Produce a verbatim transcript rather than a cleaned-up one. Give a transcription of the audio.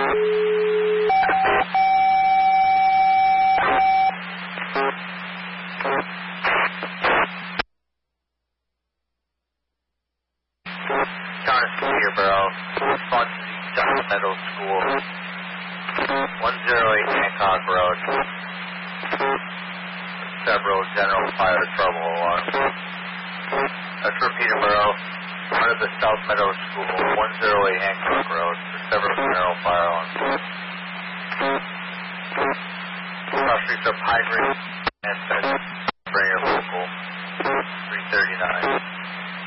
Charles Peterborough, response to the South Meadow School, one zero eight Hancock Road. Several general fire trouble alarms. That's for Peterborough, part of the South Meadow School, one zero eight Hancock Road, several general fire alarms. Cross streets are Pine Ridge and Bringer Local, three thirty-nine.